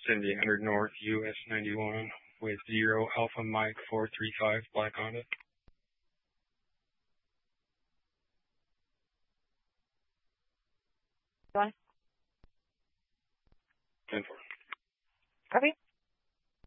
Cindy 100 North, US 91 with 0 Alpha Mike 435, Black Honda. One. 10-4. Copy.